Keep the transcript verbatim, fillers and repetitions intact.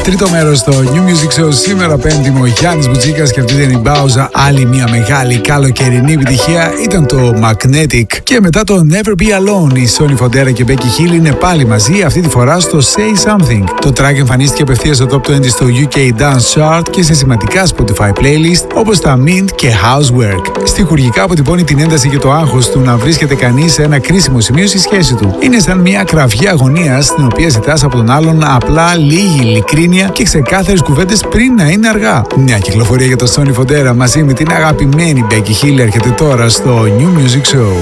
Τρίτο μέρος στο New Music Show σήμερα Πέμπτη μου, ο Γιάννης Μπουτσίκας και αυτή ήταν η Μπάουζα. Άλλη μια μεγάλη καλοκαιρινή επιτυχία ήταν το Magnetic. Και μετά το Never Be Alone, η Sonny Fodera και Becky Hill είναι πάλι μαζί, αυτή τη φορά στο Say Something. Το track εμφανίστηκε απευθείας στο Top είκοσι στο γιου κέι Dance Chart και σε σημαντικά Spotify playlist όπως τα Mint και Housework. Στιχουργικά αποτυπώνει την ένταση και το άγχος του να βρίσκεται κανείς σε ένα κρίσιμο σημείο στη σχέση του. Είναι σαν μια κραυγή αγωνίας στην οποία ζητάς από τον άλλον απλά λίγη ειλικρίνεια και ξεκάθαρες κουβέντες πριν να είναι αργά. Μια κυκλοφορία για το Sonny Fodera μαζί με την αγαπημένη Becky Hill έρχεται τώρα στο New Music Show.